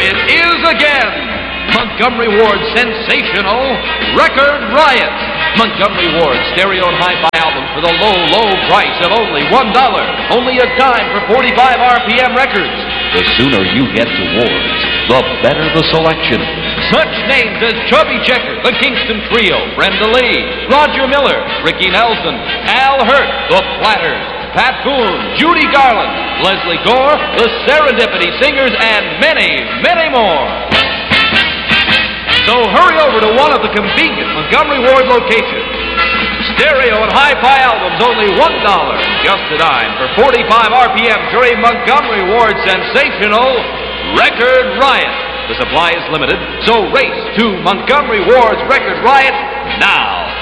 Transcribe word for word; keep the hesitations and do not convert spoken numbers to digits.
it is again. Montgomery Ward's sensational Record Riot. Montgomery Ward's stereo and hi-fi album for the low, low price of only one dollar. Only a dime for forty-five R P M records. The sooner you get to Ward's, the better the selection. Such names as Chubby Checker, the Kingston Trio, Brenda Lee, Roger Miller, Ricky Nelson, Al Hurt, the Platters, Pat Boone, Judy Garland, Leslie Gore, the Serendipity Singers, and many, many more. So hurry over to one of the convenient Montgomery Ward locations. Stereo and hi-fi albums only one dollar, just a dime for forty-five R P M during Montgomery Ward's sensational Record Riot. The supply is limited, so race to Montgomery Ward's Record Riot now.